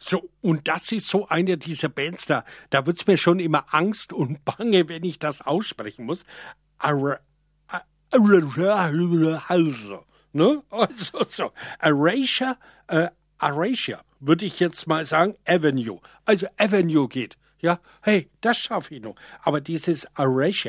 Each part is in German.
So, und das ist so eine dieser Bands, da wird's mir schon immer Angst und Bange, wenn ich das aussprechen muss. Ne? Also so. Erasure, würde ich jetzt mal sagen, Avenue. Also Avenue geht. Ja, hey, das schaffe ich noch. Aber dieses Erasure,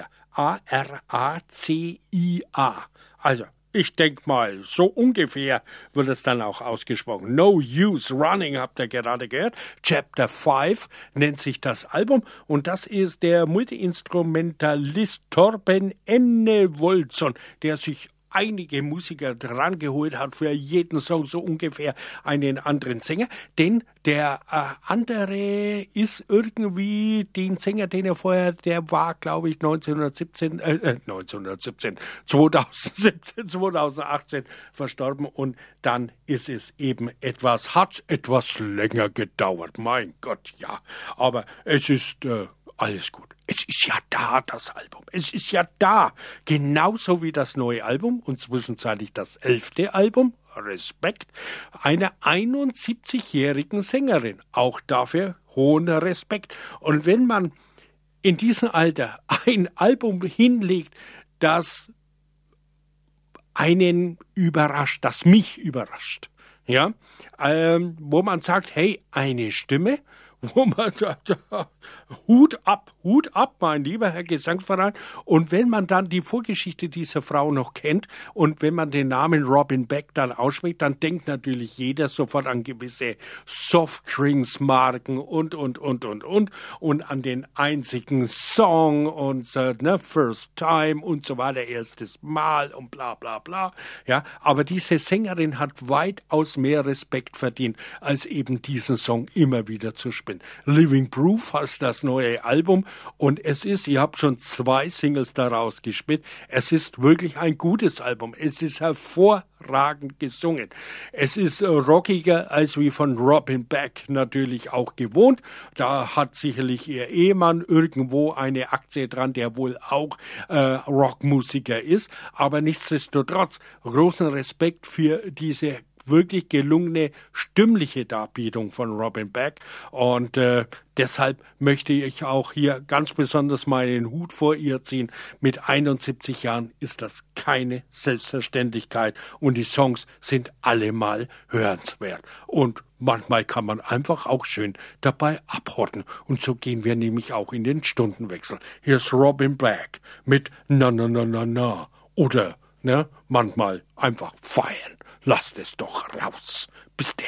A-R-A-C-I-A. Also, ich denke mal, so ungefähr wird es dann auch ausgesprochen. No Use Running, habt ihr gerade gehört. Chapter 5 nennt sich das Album. Und das ist der Multiinstrumentalist Torben Ennevoldsson, der sich einige Musiker dran geholt hat, für jeden Song so ungefähr einen anderen Sänger, denn der andere ist irgendwie den Sänger, den er vorher, der war, glaube ich, 2017, 2018 verstorben und dann ist es eben hat etwas länger gedauert, mein Gott, ja, aber es ist alles gut. Es ist ja da, das Album. Es ist ja da. Genauso wie das neue Album und zwischenzeitlich das 11. Album, Respekt, einer 71-jährigen Sängerin. Auch dafür hohen Respekt. Und wenn man in diesem Alter ein Album hinlegt, das einen überrascht, das mich überrascht, ja, wo man sagt, hey, eine Stimme, wo man Hut ab, mein lieber Herr Gesangsverein. Und wenn man dann die Vorgeschichte dieser Frau noch kennt und wenn man den Namen Robin Beck dann ausspricht, dann denkt natürlich jeder sofort an gewisse Softdrinks-Marken und an den einzigen Song und First Time und so weiter, erstes Mal und bla bla bla. Ja, aber diese Sängerin hat weitaus mehr Respekt verdient, als eben diesen Song immer wieder zu spielen. Living Proof heißt das neue Album und es ist, ihr habt schon 2 Singles daraus gespielt, es ist wirklich ein gutes Album, es ist hervorragend gesungen, es ist rockiger als wie von Robin Beck natürlich auch gewohnt, da hat sicherlich ihr Ehemann irgendwo eine Aktie dran, der wohl auch Rockmusiker ist, aber nichtsdestotrotz großen Respekt für diese wirklich gelungene stimmliche Darbietung von Robin Beck und deshalb möchte ich auch hier ganz besonders meinen Hut vor ihr ziehen. Mit 71 Jahren ist das keine Selbstverständlichkeit und die Songs sind allemal hörenswert und manchmal kann man einfach auch schön dabei abhorten und so gehen wir nämlich auch in den Stundenwechsel. Hier ist Robin Beck mit Na Na Na Na Na oder manchmal einfach feiern. Lasst es doch raus. Bis denn.